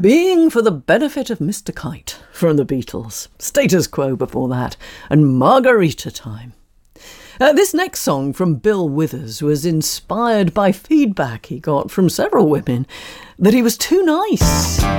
Being for the Benefit of Mr. Kite from the Beatles. Status Quo before that. And Margarita Time. This next song from Bill Withers was inspired by feedback he got from several women that he was too nice.